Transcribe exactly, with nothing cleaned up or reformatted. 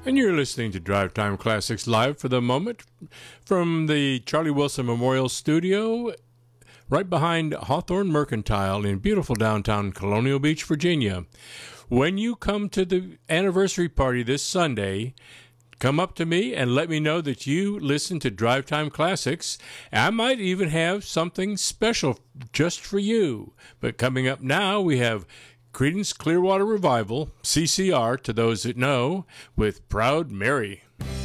And you're listening to Drive Time Classics live for the moment from the Charlie Wilson Memorial Studio right behind Hawthorne Mercantile in beautiful downtown Colonial Beach, Virginia. When you come to the anniversary party this Sunday, come up to me and let me know that you listen to Drive Time Classics. I might even have something special just for you. But coming up now, we have Creedence Clearwater Revival, C C R to those that know, with Proud Mary.